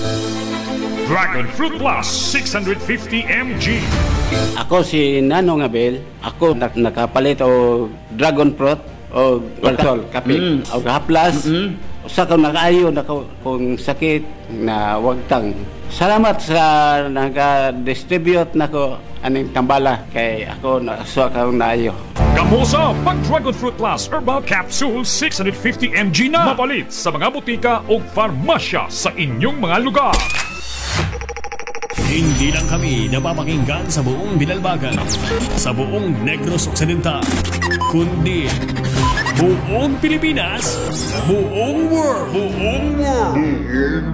Dragon Fruit Plus 650 mg. Ako si Nanong Abel. Ako nakapalit o dragon fruit o alcohol, kape, o haplas. Sa kung nakaayo na kung sakit na wagtang. Salamat sa nag-distribute na ko aning tambala kay ako nasuwa ka naayo. Kamusa pag Dragon Fruit Plus Herbal Capsule 650 mg na mapalit sa mga butika o farmasya sa inyong mga lugar. Hindi lang kami napapakinggan sa buong Binalbagan, sa buong Negros Occidental, kundi buong Pilipinas, buong world.